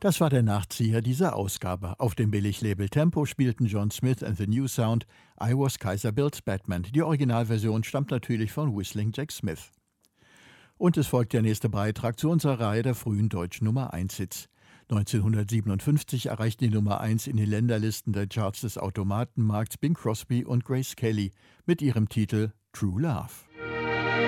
Das war der Nachzieher dieser Ausgabe. Auf dem Billiglabel Tempo spielten John Smith and the New Sound I Was Kaiser Bill's Batman. Die Originalversion stammt natürlich von Whistling Jack Smith. Und es folgt der nächste Beitrag zu unserer Reihe der frühen deutschen Nummer-1-Hits. 1957 erreichten die Nummer 1 in den Länderlisten der Charts des Automatenmarkts Bing Crosby und Grace Kelly mit ihrem Titel True Love.